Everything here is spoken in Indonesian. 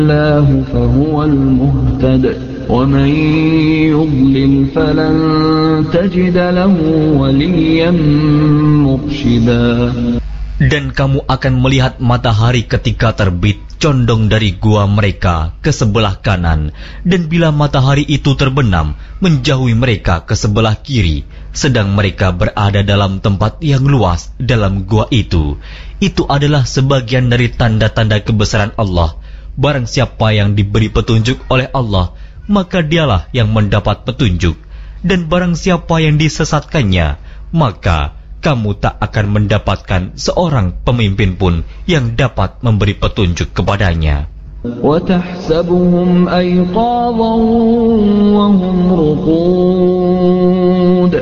الله فهو المهتد ومن يضلل فلن تجد له وليا مرشدا. Dan kamu akan melihat matahari ketika terbit condong dari gua mereka ke sebelah kanan, dan bila matahari itu terbenam menjauhi mereka ke sebelah kiri, sedang mereka berada dalam tempat yang luas dalam gua itu. Itu adalah sebagian dari tanda-tanda kebesaran Allah. Barang siapa yang diberi petunjuk oleh Allah, maka dialah yang mendapat petunjuk. Dan barang siapa yang disesatkannya, maka kamu tak akan mendapatkan seorang pemimpin pun yang dapat memberi petunjuk kepadanya. وَتَحْسَبُهُمْ أَيْقَاظًا وَهُمْ رُقُودٌ